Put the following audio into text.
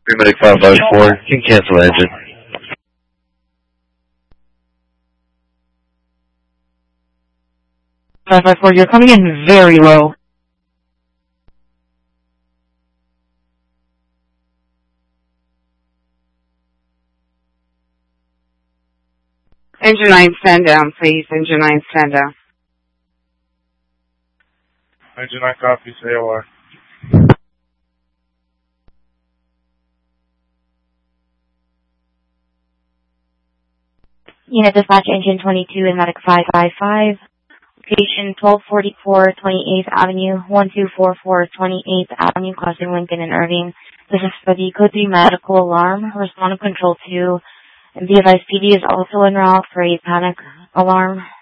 Paramedic 554, you can cancel engine. 554, you're coming in very low. Engine 9, stand down, please. Engine 9, stand down. Engine 9 copies, AOR. Unit Dispatch Engine 22 and Medic 555. Location 1244 28th Avenue, 1244 28th Avenue, crossing Lincoln and Irving. This is for the Code 3 medical alarm. Respond to Control 2. And the advised PD is also en route for a panic alarm.